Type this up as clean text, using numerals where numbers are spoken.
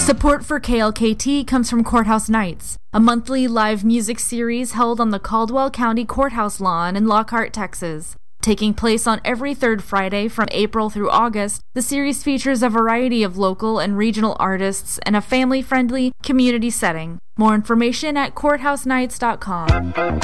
Support for KLKT comes from Courthouse Nights, a monthly live music series held on the Caldwell County Courthouse lawn in Lockhart, Texas. Taking place on every third Friday from April through August, the series features a variety of local and regional artists in a family-friendly community setting. More information at courthousenights.com.